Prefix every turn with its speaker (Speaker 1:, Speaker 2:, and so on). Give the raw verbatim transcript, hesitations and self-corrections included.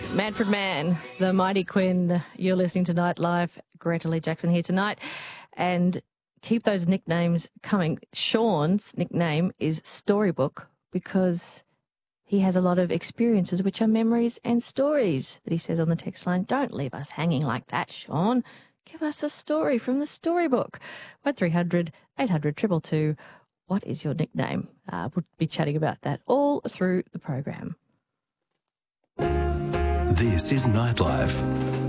Speaker 1: Manfred Mann, the Mighty Quinn. You're listening to Nightlife. Greta Lee Jackson here tonight. And keep those nicknames coming. Sean's nickname is Storybook because he has a lot of experiences, which are memories and stories that he says on the text line. Don't leave us hanging like that, Sean. Give us a story from the storybook. one three hundred eight hundred two two two. What is your nickname? Uh, we'll be chatting about that all through the program.
Speaker 2: This is Nightlife.